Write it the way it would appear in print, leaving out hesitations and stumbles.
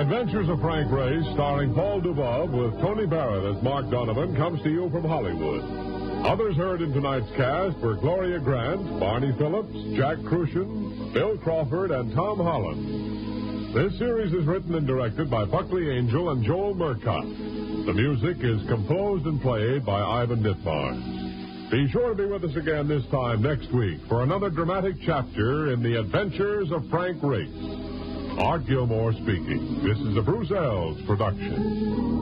Adventures of Frank Race, starring Paul Dubov with Tony Barrett as Mark Donovan, comes to you from Hollywood. Others heard in tonight's cast were Gloria Grant, Barney Phillips, Jack Crucian, Bill Crawford, and Tom Holland. This series is written and directed by Buckley Angel and Joel Murcott. The music is composed and played by Ivan Ditmars. Be sure to be with us again this time next week for another dramatic chapter in the Adventures of Frank Race. Art Gilmore speaking. This is a Bruce Ells production.